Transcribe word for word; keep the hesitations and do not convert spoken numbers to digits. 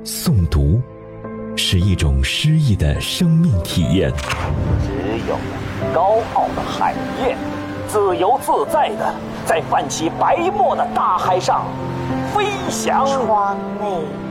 诵读是一种诗意的生命体验。 只有高傲的海燕，自由自在地在泛起白沫的大海上飞翔。 窗内